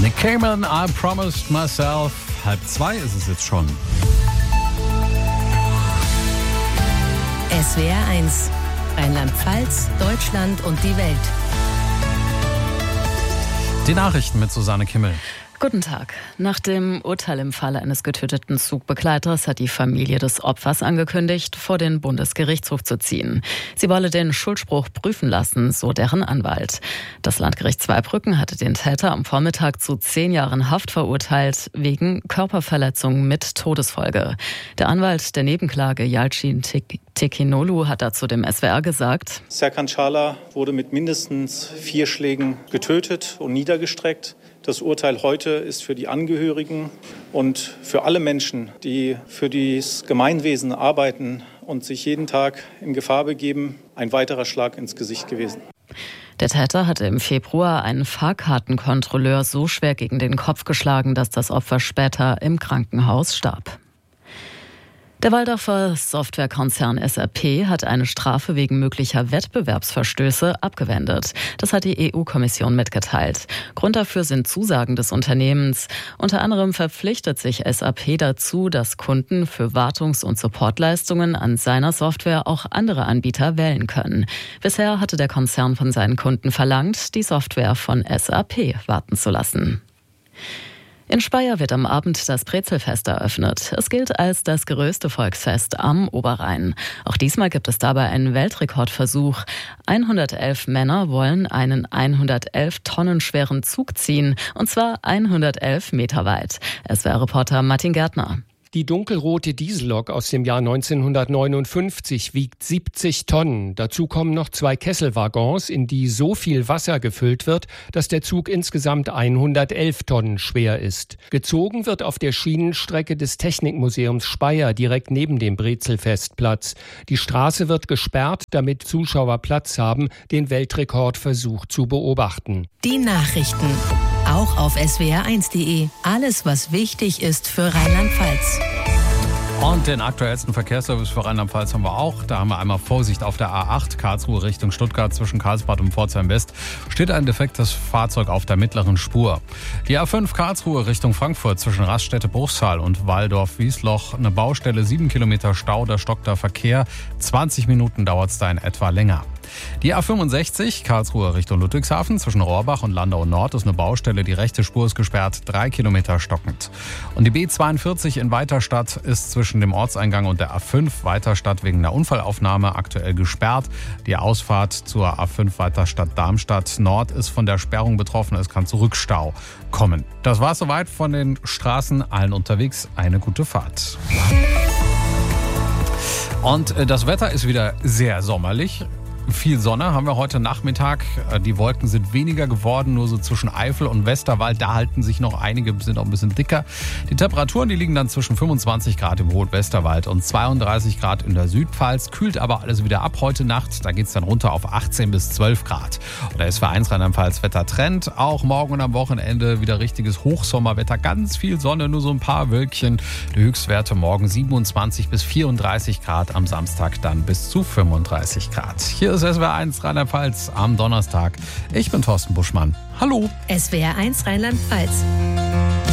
Nick Cayman, I Promised Myself. 1:30 ist es jetzt schon. SWR 1, Rheinland-Pfalz, Deutschland und die Welt. Die Nachrichten mit Susanne Kimmel. Guten Tag. Nach dem Urteil im Falle eines getöteten Zugbegleiters hat die Familie des Opfers angekündigt, vor den Bundesgerichtshof zu ziehen. Sie wolle den Schuldspruch prüfen lassen, so deren Anwalt. Das Landgericht Zweibrücken hatte den Täter am Vormittag zu 10 Jahren Haft verurteilt, wegen Körperverletzung mit Todesfolge. Der Anwalt der Nebenklage Yalcin Tekinolu hat dazu dem SWR gesagt: Serkan Çağlar wurde mit mindestens 4 Schlägen getötet und niedergestreckt. Das Urteil heute ist für die Angehörigen und für alle Menschen, die für das Gemeinwesen arbeiten und sich jeden Tag in Gefahr begeben, ein weiterer Schlag ins Gesicht gewesen. Der Täter hatte im Februar einen Fahrkartenkontrolleur so schwer gegen den Kopf geschlagen, dass das Opfer später im Krankenhaus starb. Der Walldorfer Softwarekonzern SAP hat eine Strafe wegen möglicher Wettbewerbsverstöße abgewendet. Das hat die EU-Kommission mitgeteilt. Grund dafür sind Zusagen des Unternehmens. Unter anderem verpflichtet sich SAP dazu, dass Kunden für Wartungs- und Supportleistungen an seiner Software auch andere Anbieter wählen können. Bisher hatte der Konzern von seinen Kunden verlangt, die Software von SAP warten zu lassen. In Speyer wird am Abend das Brezelfest eröffnet. Es gilt als das größte Volksfest am Oberrhein. Auch diesmal gibt es dabei einen Weltrekordversuch. 111 Männer wollen einen 111 Tonnen schweren Zug ziehen, und zwar 111 Meter weit. SWR-Reporter Martin Gärtner. Die dunkelrote Diesellok aus dem Jahr 1959 wiegt 70 Tonnen. Dazu kommen noch 2 Kesselwaggons, in die so viel Wasser gefüllt wird, dass der Zug insgesamt 111 Tonnen schwer ist. Gezogen wird auf der Schienenstrecke des Technikmuseums Speyer, direkt neben dem Brezelfestplatz. Die Straße wird gesperrt, damit Zuschauer Platz haben, den Weltrekordversuch zu beobachten. Die Nachrichten, auch auf swr1.de. Alles, was wichtig ist für Rheinland-Pfalz. Und den aktuellsten Verkehrsservice für Rheinland-Pfalz haben wir auch. Da haben wir einmal Vorsicht auf der A8, Karlsruhe Richtung Stuttgart zwischen Karlsbad und Pforzheim West. Steht ein defektes Fahrzeug auf der mittleren Spur. Die A5 Karlsruhe Richtung Frankfurt zwischen Raststätte-Bruchsal und Walldorf-Wiesloch. Eine Baustelle, 7 Kilometer Stau, da stockt der Verkehr. 20 Minuten dauert es da in etwa länger. Die A65 Karlsruhe Richtung Ludwigshafen zwischen Rohrbach und Landau Nord ist eine Baustelle. Die rechte Spur ist gesperrt, 3 Kilometer stockend. Und die B42 in Weiterstadt ist zwischen dem Ortseingang und der A5 Weiterstadt wegen einer Unfallaufnahme aktuell gesperrt. Die Ausfahrt zur A5 Weiterstadt Darmstadt Nord ist von der Sperrung betroffen. Es kann zu Rückstau kommen. Das war's soweit von den Straßen. Allen unterwegs eine gute Fahrt. Und das Wetter ist wieder sehr sommerlich. Viel Sonne haben wir heute Nachmittag. Die Wolken sind weniger geworden, nur so zwischen Eifel und Westerwald. Da halten sich noch einige, sind auch ein bisschen dicker. Die Temperaturen, die liegen dann zwischen 25 Grad im Hohen-Westerwald und 32 Grad in der Südpfalz. Kühlt aber alles wieder ab heute Nacht. Da geht es dann runter auf 18 bis 12 Grad. Und der SWR1 Rheinland-Pfalz Wettertrend. Auch morgen und am Wochenende wieder richtiges Hochsommerwetter. Ganz viel Sonne, nur so ein paar Wölkchen. Die Höchstwerte morgen 27 bis 34 Grad. Am Samstag dann bis zu 35 Grad. Hier ist SWR1 Rheinland-Pfalz am Donnerstag. Ich bin Thorsten Buschmann. Hallo. SWR1 Rheinland-Pfalz.